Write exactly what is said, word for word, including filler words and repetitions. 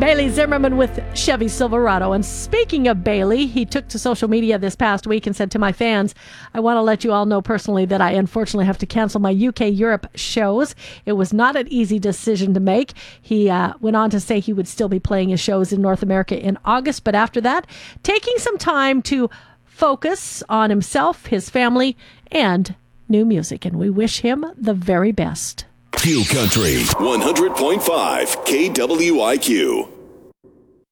Bailey Zimmerman with Chevy Silverado. And speaking of Bailey, he took to social media this past week and said to my fans, I want to let you all know personally that I unfortunately have to cancel my U K Europe shows. It was not an easy decision to make. He uh, went on to say he would still be playing his shows in North America in August, but after that, taking some time to focus on himself, his family, and new music. And we wish him the very best. Q Country one hundred point five K W I Q.